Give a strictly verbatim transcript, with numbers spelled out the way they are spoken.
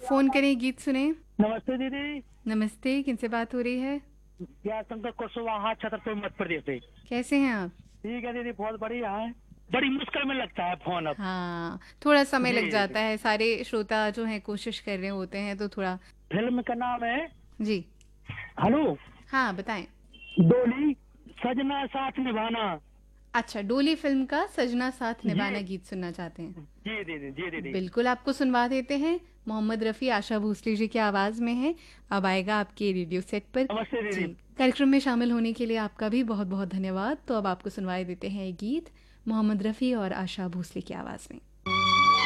Phone करें, गीत सुने। नमस्ते दीदी। नमस्ते, किनसे बात हो रही है? क्या शंकर कुशवाहा, छतरपुर मध्य प्रदेश से। कैसे हैं आप? ठीक है दीदी, बहुत बढ़िया है। बड़ी मुश्किल में लगता है फोन अब। हाँ, थोड़ा समय जी लग दीदी। जाता है, सारे श्रोता जो हैं कोशिश कर रहे होते हैं तो थोड़ा। फिल्म का नाम है, जी। हेलो, हाँ, बताएं। डोली, सजना साथ निभाना। अच्छा, डोली फिल्म का सजना साथ जी निभाना गीत सुनना चाहते हैं। जी दीदी, जी दीदी। बिल्कुल, आपको सुनवा देते हैं। मोहम्मद रफ़ी, आशा भोसले जी की आवाज़ में है। अब आएगा आपके रेडियो सेट पर। नमस्ते जी, दीदी। कार्यक्रम में शामिल होने के लिए आपका भी बहुत बहुत धन्यवाद। तो अब आपको सुनवाए देते हैं ये गीत मोहम्मद रफ़ी और आशा भोसले की आवाज़ में।